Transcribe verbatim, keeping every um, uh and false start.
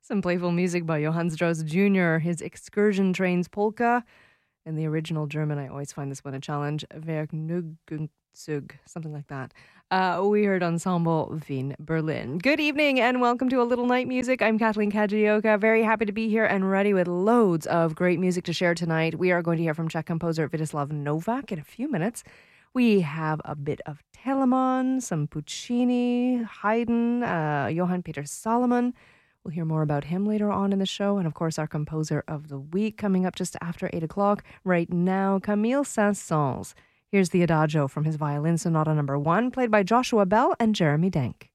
Some playful music by Johann Strauss Junior, his Excursion Trains polka. In the original German, I always find this one a challenge. Vergnügungszug, something like that. Uh, we heard Ensemble Wien Berlin. Good evening and welcome to A Little Night Music. I'm Kathleen Kajioka. Very happy to be here and ready with loads of great music to share tonight. We are going to hear from Czech composer Vítězslav Novák in a few minutes. We have a bit of Telemann, some Puccini, Haydn, uh, Johann Peter Salomon. We'll hear more about him later on in the show. And of course, our composer of the week coming up just after eight o'clock. Right now, Camille Saint-Saëns. Here's the Adagio from his Violin Sonata number one, played by Joshua Bell and Jeremy Denk.